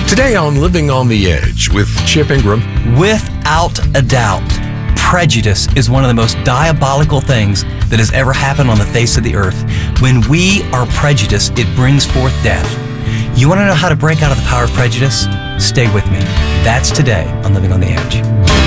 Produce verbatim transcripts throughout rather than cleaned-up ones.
Today on Living on the Edge with Chip Ingram. Without a doubt, prejudice is one of the most diabolical things that has ever happened on the face of the earth. When we are prejudiced, it brings forth death. You want to know how to break out of the power of prejudice? Stay with me. That's today on Living on the Edge.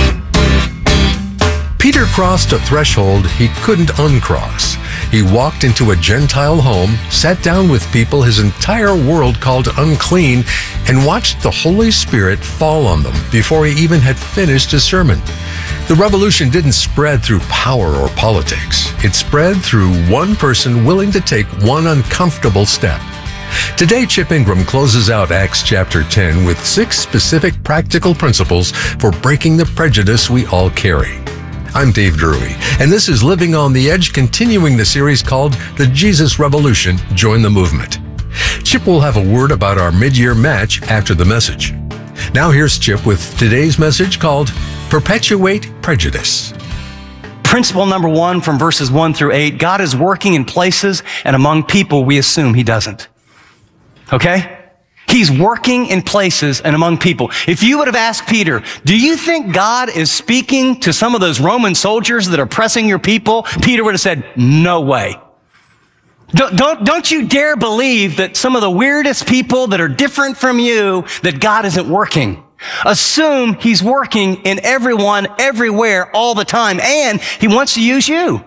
Peter crossed a threshold he couldn't uncross. He walked into a Gentile home, sat down with people his entire world called unclean, and watched the Holy Spirit fall on them before he even had finished his sermon. The revolution didn't spread through power or politics. It spread through one person willing to take one uncomfortable step. Today, Chip Ingram closes out Acts chapter ten with six specific practical principles for breaking the prejudice we all carry. I'm Dave Drury, and this is Living on the Edge, continuing the series called The Jesus Revolution, Join the Movement. Chip will have a word about our mid-year match after the message. Now here's Chip with today's message called Perpetuate Prejudice. Principle number one from verses one through eight, God is working in places and among people we assume he doesn't. Okay? He's working in places and among people. If you would have asked Peter, do you think God is speaking to some of those Roman soldiers that are pressing your people? Peter would have said, no way. Don't, don't, don't you dare believe that some of the weirdest people that are different from you, that God isn't working. Assume he's working in everyone, everywhere, all the time, and he wants to use you.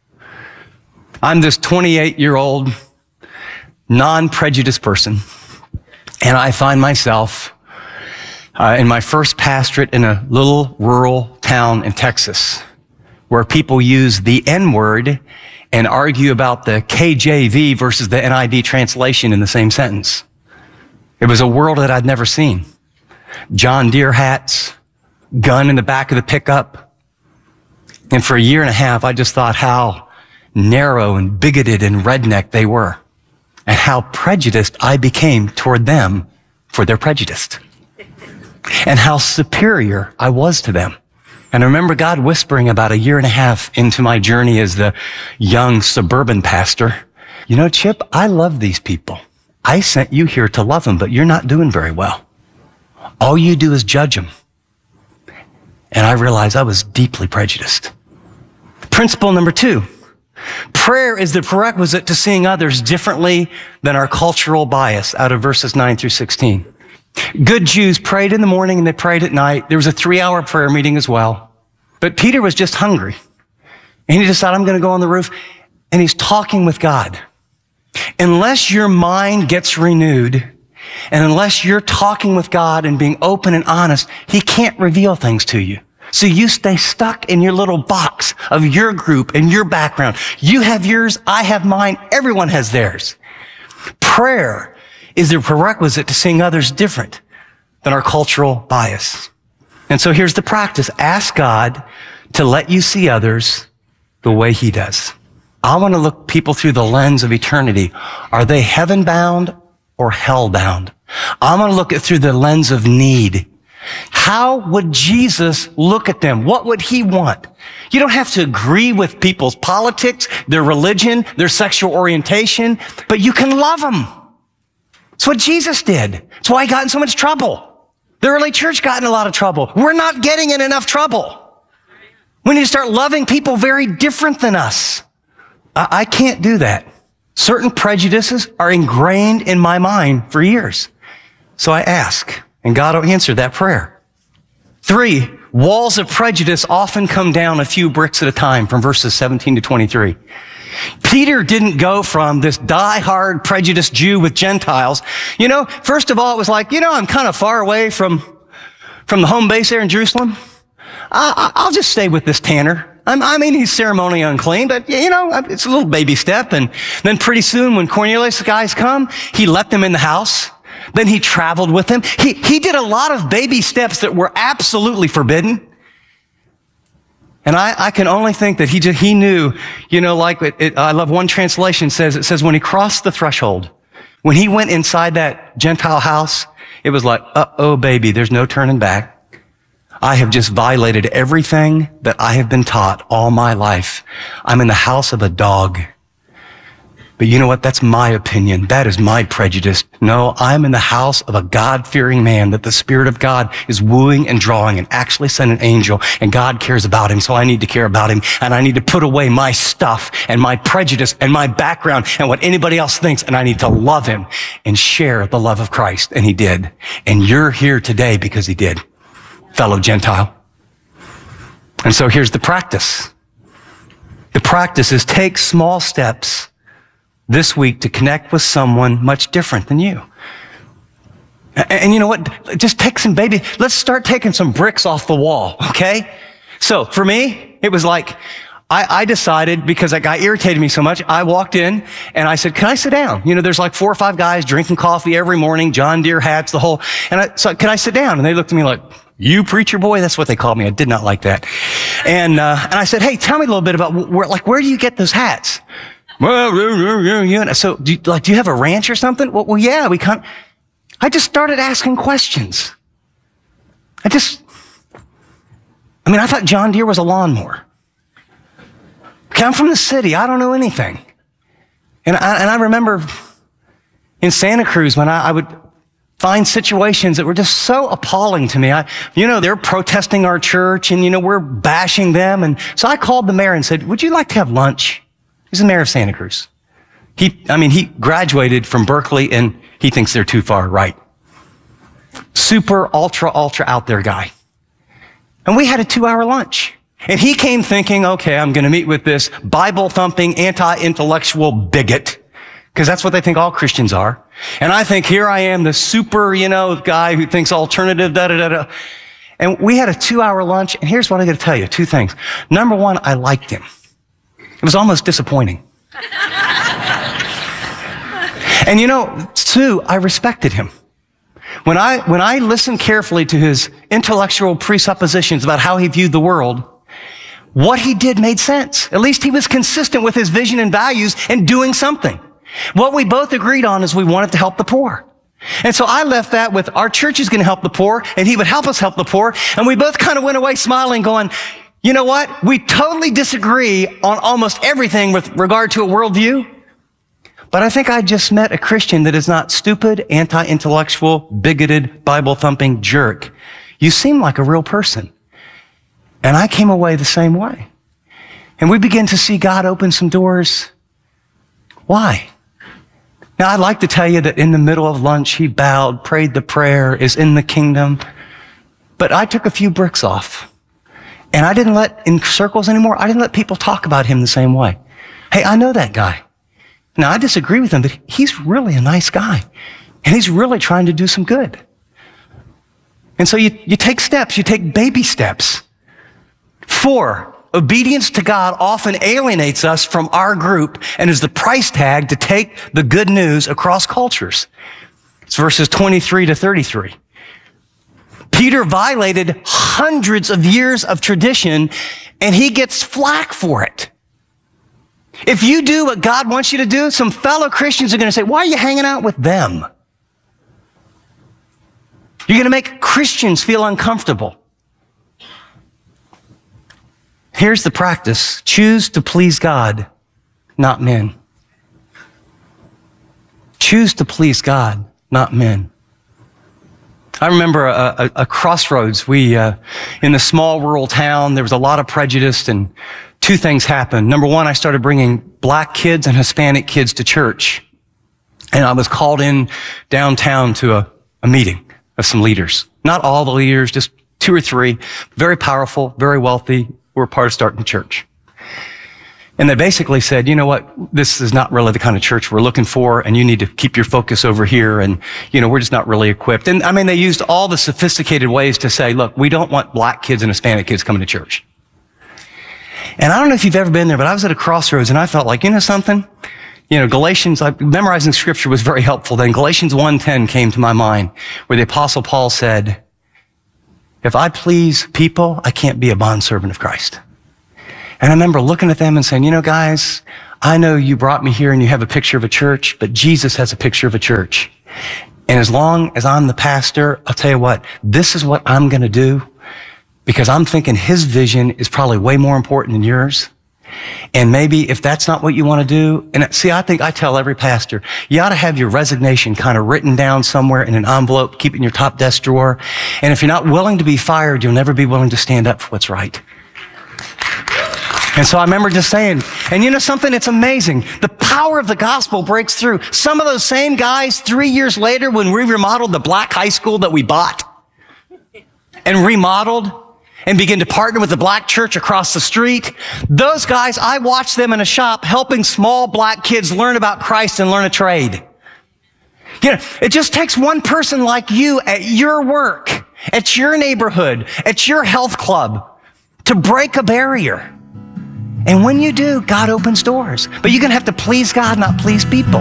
I'm this twenty-eight-year-old non-prejudiced person. And I find myself uh, in my first pastorate in a little rural town in Texas where people use the N-word and argue about the K J V versus the N I V translation in the same sentence. It was a world that I'd never seen. John Deere hats, gun in the back of the pickup. And for a year and a half, I just thought how narrow and bigoted and redneck they were, and how prejudiced I became toward them for their prejudice, and how superior I was to them. And I remember God whispering about a year and a half into my journey as the young suburban pastor, you know, Chip, I love these people. I sent you here to love them, but you're not doing very well. All you do is judge them. And I realized I was deeply prejudiced. Principle number two. Prayer is the prerequisite to seeing others differently than our cultural bias, out of verses nine through sixteen. Good Jews prayed in the morning and they prayed at night. There was a three-hour prayer meeting as well. But Peter was just hungry. And he decided, I'm going to go on the roof. And he's talking with God. Unless your mind gets renewed, and unless you're talking with God and being open and honest, he can't reveal things to you. So you stay stuck in your little box of your group and your background. You have yours, I have mine, everyone has theirs. Prayer is the prerequisite to seeing others different than our cultural bias. And so here's the practice. Ask God to let you see others the way he does. I want to look people through the lens of eternity. Are they heaven-bound or hell-bound? I want to look at through the lens of need. How would Jesus look at them? What would he want? You don't have to agree with people's politics, their religion, their sexual orientation, but you can love them. It's what Jesus did. It's why he got in so much trouble. The early church got in a lot of trouble. We're not getting in enough trouble. We need to start loving people very different than us. I, I can't do that. Certain prejudices are ingrained in my mind for years. So I ask. And God will answer that prayer. Three, walls of prejudice often come down a few bricks at a time, from verses seventeen to twenty-three. Peter didn't go from this die-hard prejudiced Jew with Gentiles. You know, first of all, it was like, you know, I'm kind of far away from, from the home base there in Jerusalem. I, I'll just stay with this tanner. I'm, I mean, he's ceremonially unclean, but, you know, it's a little baby step. And then pretty soon when Cornelius' guys come, he let them in the house. Then he traveled with them. He, he did a lot of baby steps that were absolutely forbidden. And I, I can only think that he just, he knew, you know, like it, it, I love one translation says, it says when he crossed the threshold, when he went inside that Gentile house, it was like, uh-oh, baby, there's no turning back. I have just violated everything that I have been taught all my life. I'm in the house of a dog. But you know what? That's my opinion. That is my prejudice. No, I'm in the house of a God-fearing man that the Spirit of God is wooing and drawing and actually sent an angel, and God cares about him, so I need to care about him, and I need to put away my stuff and my prejudice and my background and what anybody else thinks, and I need to love him and share the love of Christ. And he did. And you're here today because he did, fellow Gentile. And so here's the practice. The practice is take small steps this week to connect with someone much different than you. And, and you know what? Just take some baby, let's start taking some bricks off the wall, okay? So for me, it was like, I, I decided, because that guy irritated me so much, I walked in and I said, can I sit down? You know, there's like four or five guys drinking coffee every morning, John Deere hats, the whole, and I, so can I sit down? And they looked at me like, you preacher boy? That's what they called me. I did not like that. And, uh, and I said, hey, tell me a little bit about where, like, where do you get those hats? Well, so do you, like, do you have a ranch or something? Well, well yeah, we can't. I just started asking questions. I just, I mean, I thought John Deere was a lawnmower. Okay, I'm from the city. I don't know anything. And I, and I remember in Santa Cruz when I, I would find situations that were just so appalling to me. I, you know, they're protesting our church and, you know, we're bashing them. And so I called the mayor and said, would you like to have lunch? He's the mayor of Santa Cruz. He, I mean, he graduated from Berkeley and he thinks they're too far right. Super, ultra, ultra out there guy. And we had a two hour lunch. And he came thinking, okay, I'm going to meet with this Bible thumping, anti-intellectual bigot. Because that's what they think all Christians are. And I think here I am, the super, you know, guy who thinks alternative, da, da, da, da. And we had a two hour lunch. And here's what I got to tell you. Two things. Number one, I liked him. It was almost disappointing. And you know, two, I respected him. When I, when I listened carefully to his intellectual presuppositions about how he viewed the world, what he did made sense. At least he was consistent with his vision and values and doing something. What we both agreed on is we wanted to help the poor. And so I left that with our church is going to help the poor and he would help us help the poor. And we both kind of went away smiling going, you know what? We totally disagree on almost everything with regard to a worldview. But I think I just met a Christian that is not stupid, anti-intellectual, bigoted, Bible-thumping jerk. You seem like a real person. And I came away the same way. And we began to see God open some doors. Why? Now, I'd like to tell you that in the middle of lunch, he bowed, prayed the prayer, is in the kingdom. But I took a few bricks off. And I didn't let, in circles anymore, I didn't let people talk about him the same way. Hey, I know that guy. Now, I disagree with him, but he's really a nice guy. And he's really trying to do some good. And so you, you take steps, you take baby steps. Four, obedience to God often alienates us from our group and is the price tag to take the good news across cultures. It's verses twenty-three to thirty-three. Peter violated hundreds of years of tradition and he gets flack for it. If you do what God wants you to do, some fellow Christians are going to say, why are you hanging out with them? You're going to make Christians feel uncomfortable. Here's the practice. Choose to please God, not men. Choose to please God, not men. I remember a, a, a crossroads. We, uh, in a small rural town, there was a lot of prejudice and two things happened. Number one, I started bringing black kids and Hispanic kids to church. And I was called in downtown to a, a meeting of some leaders. Not all the leaders, just two or three. Very powerful, very wealthy. We're part of starting a church. And they basically said, you know what, this is not really the kind of church we're looking for, and you need to keep your focus over here, and, you know, we're just not really equipped. And, I mean, they used all the sophisticated ways to say, look, we don't want black kids and Hispanic kids coming to church. And I don't know if you've ever been there, but I was at a crossroads, and I felt like, you know something? You know, Galatians, like, memorizing scripture was very helpful then. Galatians one ten came to my mind, where the Apostle Paul said, if I please people, I can't be a bondservant of Christ. And I remember looking at them and saying, you know, guys, I know you brought me here and you have a picture of a church, but Jesus has a picture of a church. And as long as I'm the pastor, I'll tell you what, this is what I'm going to do because I'm thinking his vision is probably way more important than yours. And maybe if that's not what you want to do, and see, I think I tell every pastor, you ought to have your resignation kind of written down somewhere in an envelope, keep it in your top desk drawer. And if you're not willing to be fired, you'll never be willing to stand up for what's right. And so I remember just saying, and you know something, it's amazing. The power of the gospel breaks through. Some of those same guys, three years later, when we remodeled the black high school that we bought and remodeled and began to partner with the black church across the street, those guys, I watched them in a shop helping small black kids learn about Christ and learn a trade. You know, it just takes one person like you at your work, at your neighborhood, at your health club to break a barrier. And when you do, God opens doors. But you're going to have to please God, not please people.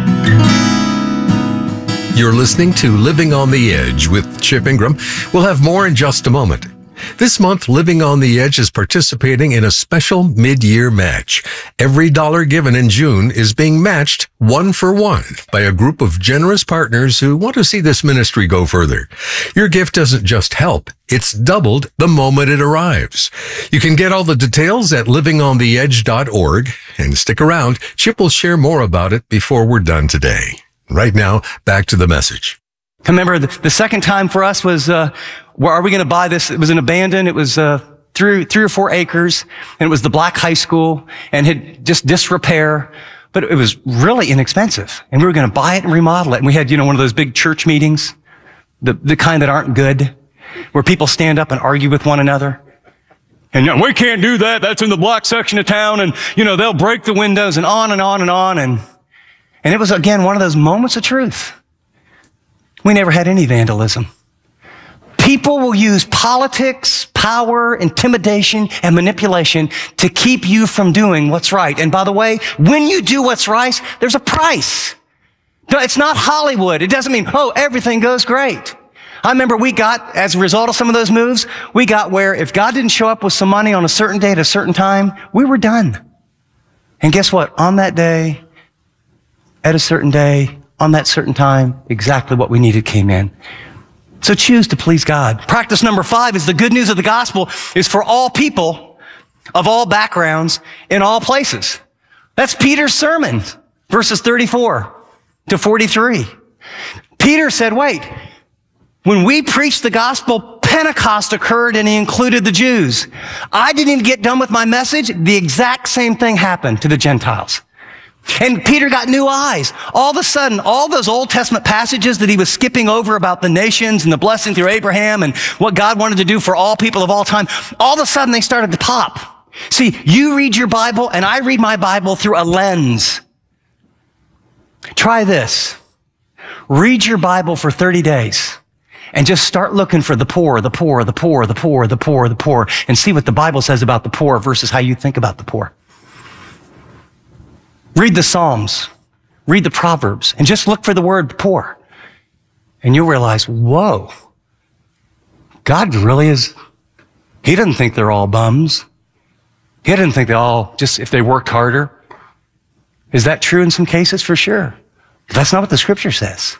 You're listening to Living on the Edge with Chip Ingram. We'll have more in just a moment. This month, Living on the Edge is participating in a special mid-year match. Every dollar given in June is being matched one for one by a group of generous partners who want to see this ministry go further. Your gift doesn't just help, it's doubled the moment it arrives. You can get all the details at living on the edge dot org, and stick around. Chip will share more about it before we're done today. Right now, back to the message. Remember, the, the second time for us was, uh, where are we going to buy this? It was an abandoned, it was, uh, three, three or four acres, and it was the black high school, and had just disrepair, but it was really inexpensive. And we were going to buy it and remodel it. And we had, you know, one of those big church meetings, the, the kind that aren't good, where people stand up and argue with one another. And, you know, we can't do that. That's in the black section of town. And, you know, they'll break the windows, and on and on and on. And, and it was, again, one of those moments of truth. We never had any vandalism. People will use politics, power, intimidation, and manipulation to keep you from doing what's right. And by the way, when you do what's right, there's a price. It's not Hollywood. It doesn't mean, oh, everything goes great. I remember we got, as a result of some of those moves, we got where if God didn't show up with some money on a certain day at a certain time, we were done. And guess what? On that day, at a certain day, on that certain time, exactly what we needed came in. So choose to please God. Practice number five is the good news of the gospel is for all people of all backgrounds in all places. That's Peter's sermon, verses thirty-four to forty-three. Peter said, wait, when we preached the gospel, Pentecost occurred and he included the Jews. I didn't even get done with my message. The exact same thing happened to the Gentiles. And Peter got new eyes. All of a sudden, all those Old Testament passages that he was skipping over about the nations and the blessing through Abraham and what God wanted to do for all people of all time, all of a sudden they started to pop. See, you read your Bible and I read my Bible through a lens. Try this. Read your Bible for thirty days and just start looking for the poor, the poor, the poor, the poor, the poor, the poor, and see what the Bible says about the poor versus how you think about the poor. Read the Psalms, read the Proverbs, and just look for the word poor. And you'll realize, whoa, God really is, he doesn't think they're all bums. He doesn't think they all, just if they worked harder. Is that true in some cases? For sure. But that's not what the scripture says.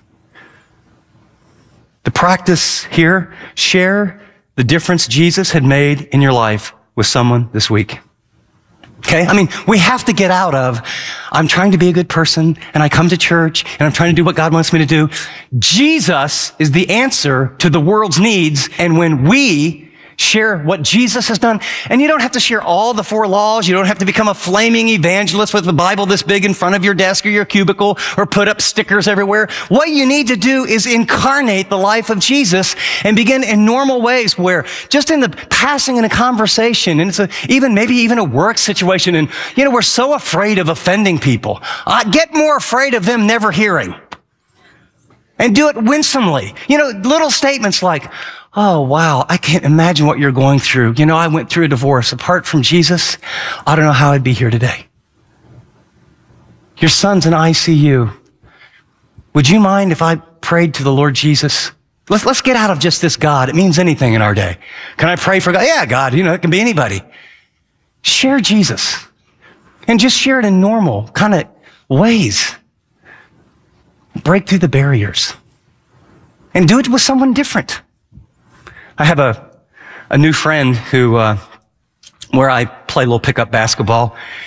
The practice here, share the difference Jesus had made in your life with someone this week. Okay? I mean, we have to get out of, I'm trying to be a good person, and I come to church, and I'm trying to do what God wants me to do. Jesus is the answer to the world's needs, and when we share what Jesus has done, and you don't have to share all the four laws, you don't have to become a flaming evangelist with the Bible this big in front of your desk or your cubicle, or put up stickers everywhere. What you need to do is incarnate the life of Jesus and begin in normal ways where just in the passing in a conversation, and it's a, even maybe even a work situation, and you know, we're so afraid of offending people. Uh, get more afraid of them never hearing. And do it winsomely. You know, little statements like, oh, wow, I can't imagine what you're going through. You know, I went through a divorce. Apart from Jesus, I don't know how I'd be here today. Your son's in I C U. Would you mind if I prayed to the Lord Jesus? Let's, let's get out of just this God. It means anything in our day. Can I pray for God? Yeah, God, you know, it can be anybody. Share Jesus. And just share it in normal kind of ways. Break through the barriers. And do it with someone different. I have a, a new friend who, uh, where I play a little pickup basketball.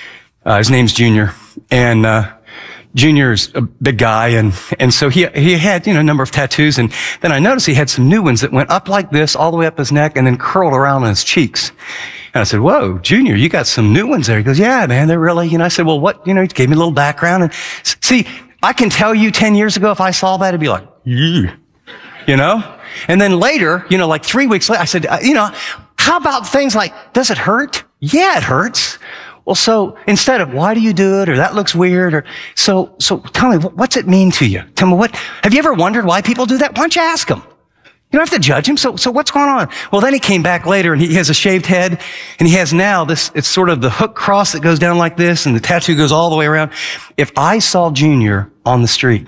Uh, his name's Junior. And, uh, Junior's a big guy, and, and so he, he had, you know, a number of tattoos, and then I noticed he had some new ones that went up like this, all the way up his neck, and then curled around on his cheeks. And I said, whoa, Junior, you got some new ones there. He goes, yeah, man, they're really, you know, I said, well, what, you know, he gave me a little background, and see, I can tell you ten years ago, if I saw that, it'd be like, yeah, you know? And then later, you know, like three weeks later, I said, uh, you know, how about things like, does it hurt? Yeah, it hurts. Well, so instead of why do you do it, or that looks weird, or so, so tell me, what's it mean to you? Tell me what, have you ever wondered why people do that? Why don't you ask them? You don't have to judge him. So, so what's going on? Well, then he came back later and he has a shaved head, and he has now this, it's sort of the hook cross that goes down like this, and the tattoo goes all the way around. If I saw Junior on the street,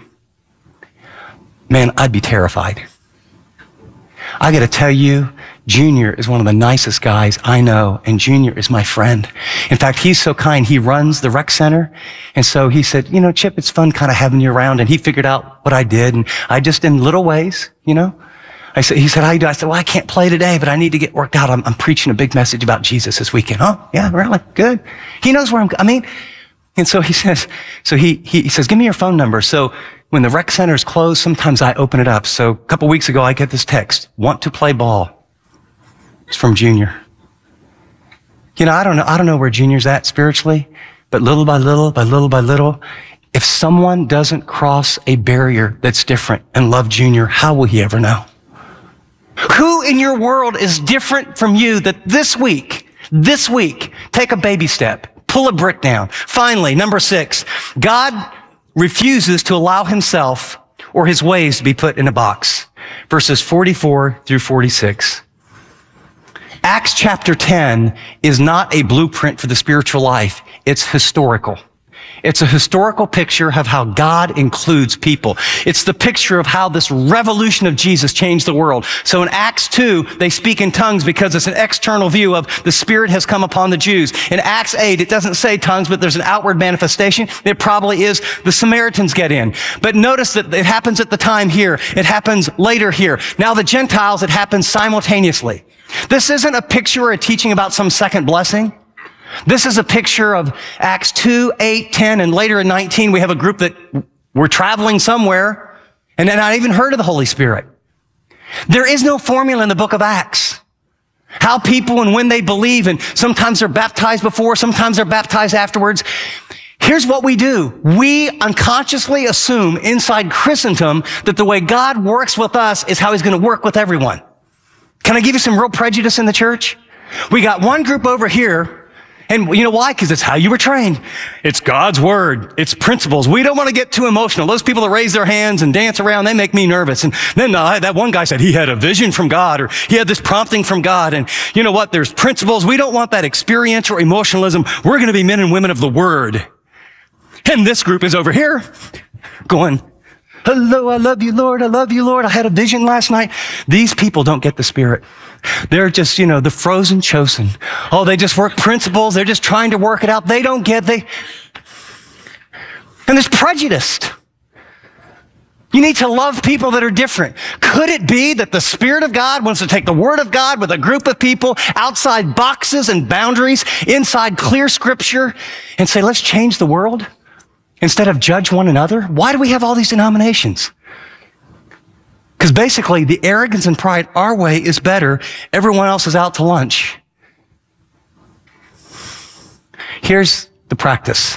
man, I'd be terrified. I got to tell you, Junior is one of the nicest guys I know, and Junior is my friend. In fact, he's so kind. He runs the rec center, and so he said, you know, Chip, it's fun kind of having you around, and he figured out what I did, and I just, in little ways, you know. I said, he said, how you do? I said, well, I can't play today, but I need to get worked out. I'm, I'm preaching a big message about Jesus this weekend. Oh, yeah, really? Good. He knows where I'm, I mean, and so he says, so he, he, he says, give me your phone number. So when the rec center is closed, sometimes I open it up. So a couple weeks ago, I get this text, want to play ball. It's from Junior. You know, I don't know, I don't know where Junior's at spiritually, but little by little, by little by little, if someone doesn't cross a barrier that's different and love Junior, how will he ever know? Who in your world is different from you that this week, this week, take a baby step, pull a brick down? Finally, number six, God refuses to allow himself or his ways to be put in a box. Verses forty-four through forty-six. Acts chapter ten is not a blueprint for the spiritual life. It's historical. It's a historical picture of how God includes people. It's the picture of how this revolution of Jesus changed the world. So in Acts two, they speak in tongues because it's an external view of the Spirit has come upon the Jews. In Acts eight, it doesn't say tongues, but there's an outward manifestation. It probably is the Samaritans get in. But notice that it happens at the time here. It happens later here. Now the Gentiles, it happens simultaneously. This isn't a picture or a teaching about some second blessing. This is a picture of Acts two, eight, ten, and later in nineteen, we have a group that we're traveling somewhere and they're not even heard of the Holy Spirit. There is no formula in the book of Acts. How people and when they believe, and sometimes they're baptized before, sometimes they're baptized afterwards. Here's what we do. We unconsciously assume inside Christendom that the way God works with us is how he's going to work with everyone. Can I give you some real prejudice in the church? We got one group over here. And you know why? Because it's how you were trained. It's God's word. It's principles. We don't want to get too emotional. Those people that raise their hands and dance around, they make me nervous. And then uh, that one guy said he had a vision from God, or he had this prompting from God. And you know what? There's principles. We don't want that experiential emotionalism. We're going to be men and women of the word. And this group is over here going, hello, I love you, Lord. I love you, Lord. I had a vision last night. These people don't get the Spirit. They're just, you know, the frozen chosen. Oh, they just work principles. They're just trying to work it out. They don't get, they, and there's prejudice. You need to love people that are different. Could it be that the Spirit of God wants to take the Word of God with a group of people outside boxes and boundaries, inside clear Scripture, and say, let's change the world instead of judge one another? Why do we have all these denominations? Because basically, the arrogance and pride, our way is better. Everyone else is out to lunch. Here's the practice.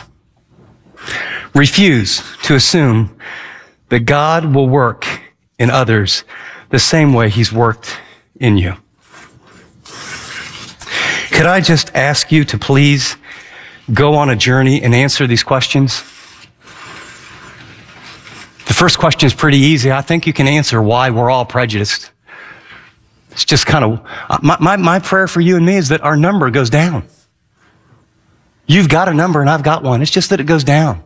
Refuse to assume that God will work in others the same way he's worked in you. Could I just ask you to please go on a journey and answer these questions? The first question is pretty easy. I think you can answer why we're all prejudiced. It's just kind of, my, my, my prayer for you and me is that our number goes down. You've got a number and I've got one. It's just that it goes down.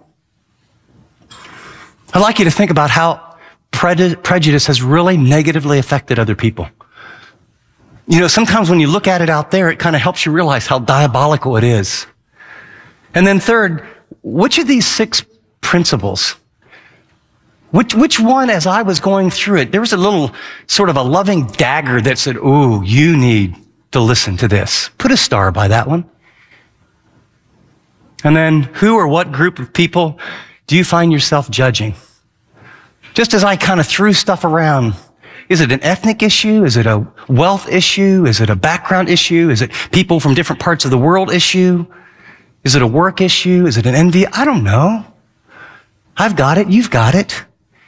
I'd like you to think about how pre- prejudice has really negatively affected other people. You know, sometimes when you look at it out there, it kind of helps you realize how diabolical it is. And then third, which of these six principles, Which, which one, as I was going through it, there was a little sort of a loving dagger that said, ooh, you need to listen to this. Put a star by that one. And then who or what group of people do you find yourself judging? Just as I kind of threw stuff around, is it an ethnic issue? Is it a wealth issue? Is it a background issue? Is it people from different parts of the world issue? Is it a work issue? Is it an envy? I don't know. I've got it. You've got it.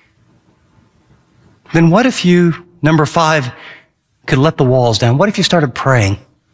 Then what if you, number five, could let the walls down? What if you started praying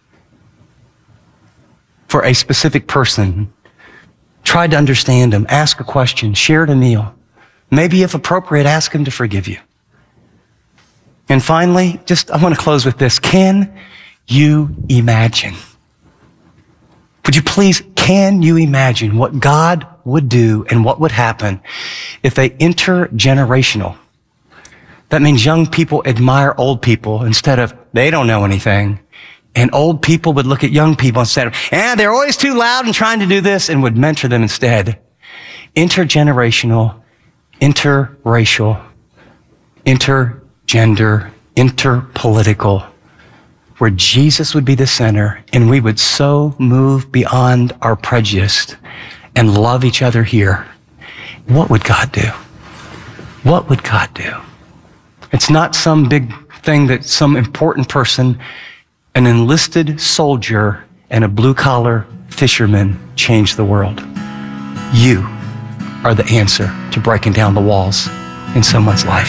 for a specific person, tried to understand them, ask a question, shared a meal, maybe if appropriate, ask them to forgive you? And finally, just, I want to close with this. Can you imagine? Would you please, can you imagine what God would do and what would happen if a intergenerational, that means young people admire old people instead of, they don't know anything, and old people would look at young people instead of, eh, they're always too loud and trying to do this, and would mentor them instead. Intergenerational, interracial, intergender, interpolitical, where Jesus would be the center and we would so move beyond our prejudice and love each other here. What would God do? What would God do? It's not some big thing that some important person, an enlisted soldier and a blue-collar fisherman changed the world. You are the answer to breaking down the walls in someone's life.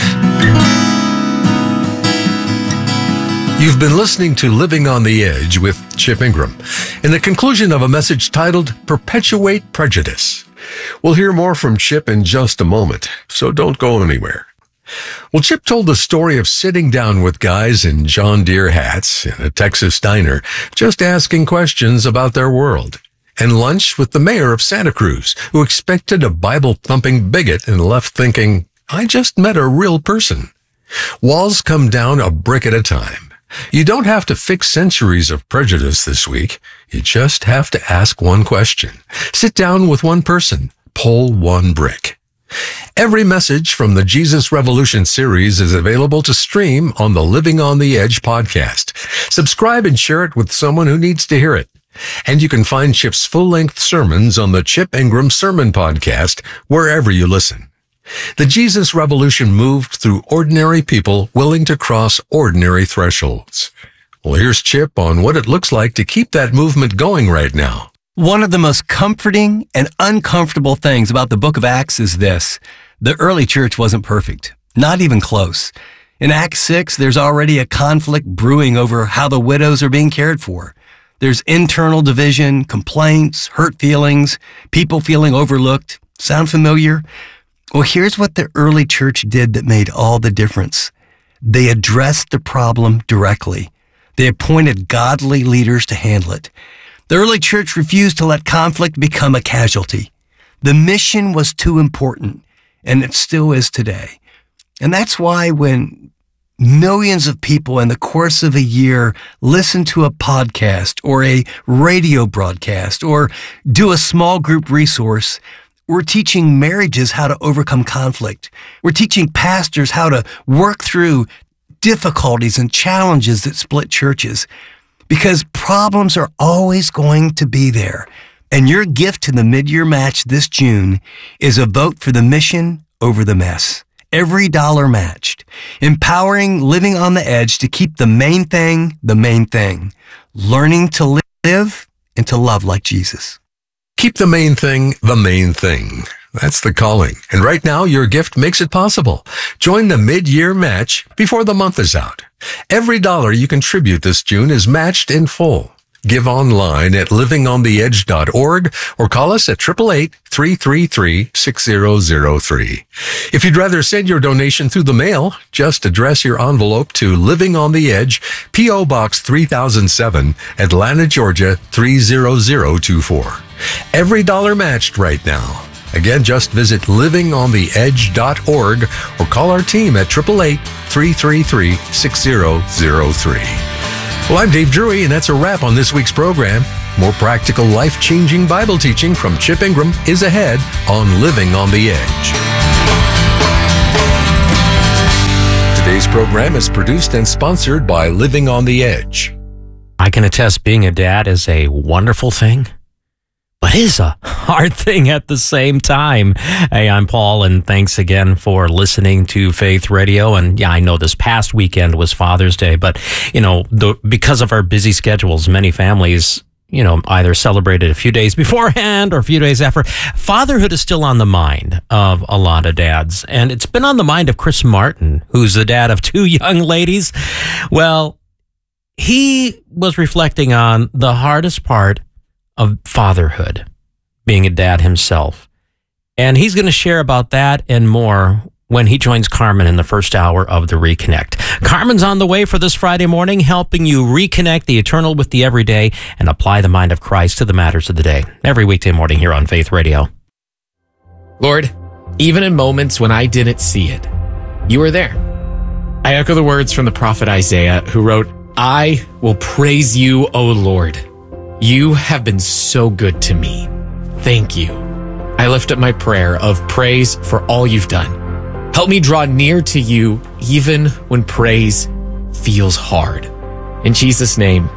You've been listening to Living on the Edge with Chip Ingram, in the conclusion of a message titled Perpetuate Prejudice. We'll hear more from Chip in just a moment, so don't go anywhere. Well, Chip told the story of sitting down with guys in John Deere hats in a Texas diner, just asking questions about their world, and lunch with the mayor of Santa Cruz, who expected a Bible-thumping bigot and left thinking, I just met a real person. Walls come down a brick at a time. You don't have to fix centuries of prejudice this week. You just have to ask one question. Sit down with one person. Pull one brick. Every message from the Jesus Revolution series is available to stream on the Living on the Edge podcast. Subscribe and share it with someone who needs to hear it. And you can find Chip's full-length sermons on the Chip Ingram Sermon Podcast wherever you listen. The Jesus Revolution moved through ordinary people willing to cross ordinary thresholds. Well, here's Chip on what it looks like to keep that movement going right now. One of the most comforting and uncomfortable things about the book of Acts is this. The early church wasn't perfect, not even close. In Acts six, there's already a conflict brewing over how the widows are being cared for. There's internal division, complaints, hurt feelings, people feeling overlooked. Sound familiar? Well, here's what the early church did that made all the difference. They addressed the problem directly. They appointed godly leaders to handle it. The early church refused to let conflict become a casualty. The mission was too important, and it still is today. And that's why when millions of people in the course of a year listen to a podcast or a radio broadcast or do a small group resource, we're teaching marriages how to overcome conflict. We're teaching pastors how to work through difficulties and challenges that split churches, because problems are always going to be there. And your gift to the mid-year match this June is a vote for the mission over the mess. Every dollar matched. Empowering Living on the Edge to keep the main thing the main thing. Learning to live and to love like Jesus. Keep the main thing the main thing. That's the calling. And right now, your gift makes it possible. Join the mid-year match before the month is out. Every dollar you contribute this June is matched in full. Give online at living on the edge dot org or call us at eight eight eight, three three three, six zero zero three. If you'd rather send your donation through the mail, just address your envelope to Living on the Edge, P O Box three thousand seven, Atlanta, Georgia three zero zero two four. Every dollar matched right now. Again, just visit living on the edge dot org or call our team at eight eight eight, three three three, six zero zero three. Well, I'm Dave Drury, and that's a wrap on this week's program. More practical, life-changing Bible teaching from Chip Ingram is ahead on Living on the Edge. Today's program is produced and sponsored by Living on the Edge. I can attest being a dad is a wonderful thing, but but is a hard thing at the same time. Hey, I'm Paul, and thanks again for listening to Faith Radio. And yeah, I know this past weekend was Father's Day, but, you know, the, because of our busy schedules, many families, you know, either celebrated a few days beforehand or a few days after. Fatherhood is still on the mind of a lot of dads. And it's been on the mind of Chris Martin, who's the dad of two young ladies. Well, he was reflecting on the hardest part of fatherhood, being a dad himself. And he's going to share about that and more when he joins Carmen in the first hour of the Reconnect. Carmen's on the way for this Friday morning, helping you reconnect the eternal with the everyday and apply the mind of Christ to the matters of the day. Every weekday morning here on Faith Radio. Lord, even in moments when I didn't see it, you were there. I echo the words from the prophet Isaiah, who wrote, I will praise you, O Lord. You have been so good to me. Thank you. I lift up my prayer of praise for all you've done. Help me draw near to you even when praise feels hard. In Jesus' name,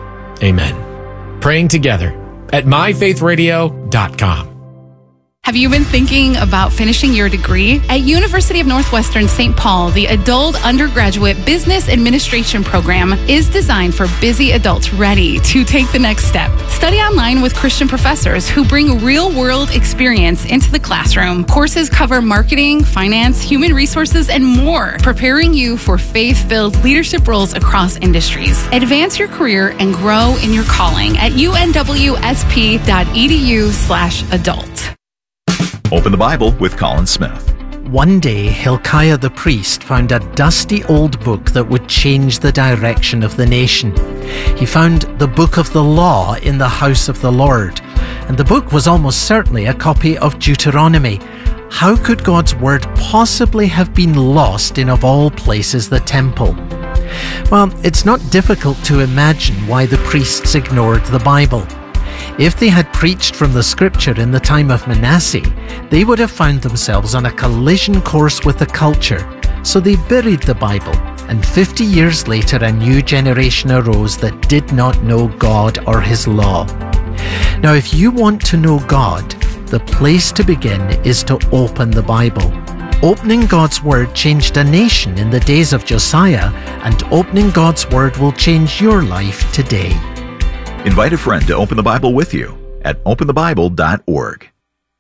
amen. Praying together at my faith radio dot com. Have you been thinking about finishing your degree? At University of Northwestern Saint Paul, the Adult Undergraduate Business Administration program is designed for busy adults ready to take the next step. Study online with Christian professors who bring real-world experience into the classroom. Courses cover marketing, finance, human resources, and more, preparing you for faith-filled leadership roles across industries. Advance your career and grow in your calling at U N W S P dot E D U slash adult. Open the Bible with Colin Smith. One day, Hilkiah the priest found a dusty old book that would change the direction of the nation. He found the book of the law in the house of the Lord, and the book was almost certainly a copy of Deuteronomy. How could God's word possibly have been lost in, of all places, the temple? Well, it's not difficult to imagine why the priests ignored the Bible. If they had preached from the scripture in the time of Manasseh, they would have found themselves on a collision course with the culture, so they buried the Bible, and fifty years later a new generation arose that did not know God or his law. Now, if you want to know God, the place to begin is to open the Bible. Opening God's Word changed a nation in the days of Josiah, and opening God's Word will change your life today. Invite a friend to open the Bible with you at open the bible dot org.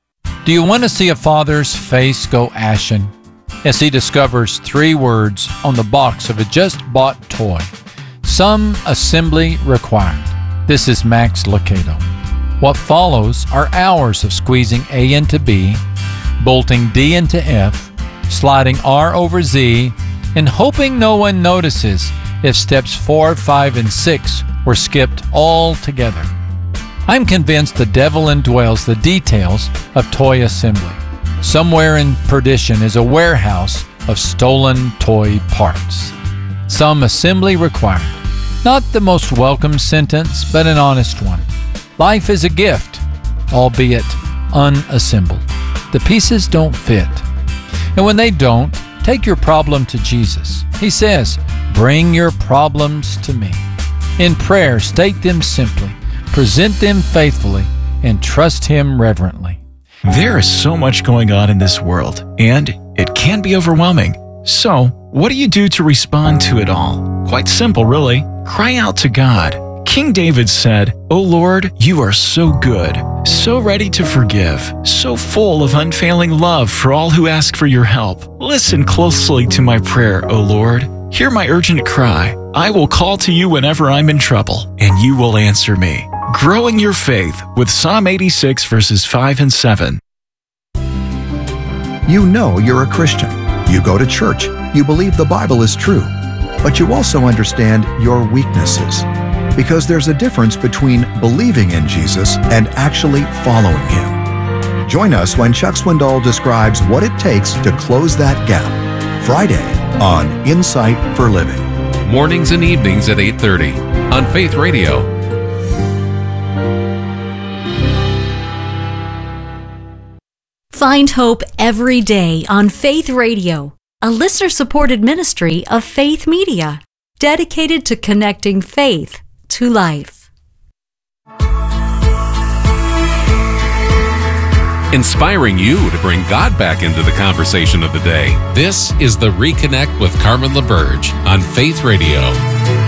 Do you want to see a father's face go ashen as he discovers three words on the box of a just-bought toy? Some assembly required. This is Max Lucado. What follows are hours of squeezing A into B, bolting D into F, sliding R over Z, and hoping no one notices if steps four, five, and six were skipped altogether. I'm convinced the devil indwells the details of toy assembly. Somewhere in perdition is a warehouse of stolen toy parts. Some assembly required. Not the most welcome sentence, but an honest one. Life is a gift, albeit unassembled. The pieces don't fit. And when they don't, take your problem to Jesus. He says, "Bring your problems to me." In prayer, state them simply, present them faithfully, and trust Him reverently. There is so much going on in this world, and it can be overwhelming. So, what do you do to respond to it all? Quite simple, really. Cry out to God. King David said, "O Lord, you are so good, so ready to forgive, so full of unfailing love for all who ask for your help. Listen closely to my prayer, O Lord. Hear my urgent cry. I will call to you whenever I'm in trouble, and you will answer me." Growing your faith with Psalm eighty-six verses five and seven. You know you're a Christian. You go to church. You believe the Bible is true. But you also understand your weaknesses. Because there's a difference between believing in Jesus and actually following Him. Join us when Chuck Swindoll describes what it takes to close that gap. Friday on Insight for Living. Mornings and evenings at eight thirty on Faith Radio. Find hope every day on Faith Radio, a listener-supported ministry of Faith Media, dedicated to connecting faith to life. inspiring you to bring God back into the conversation of the day. This is the Reconnect with Carmen LaBerge on Faith Radio.